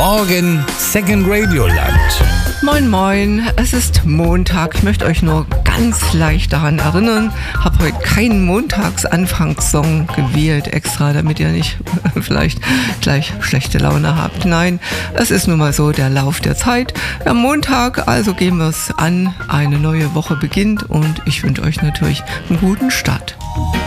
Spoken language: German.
Morgen Second Radio Land. Moin moin, es ist Montag. Ich möchte euch nur ganz leicht daran erinnern, habe heute keinen Montagsanfangssong gewählt extra, damit ihr nicht vielleicht gleich schlechte Laune habt. Nein, es ist nun mal so der Lauf der Zeit. Am Montag, also gehen wir es an, eine neue Woche beginnt und ich wünsche euch natürlich einen guten Start.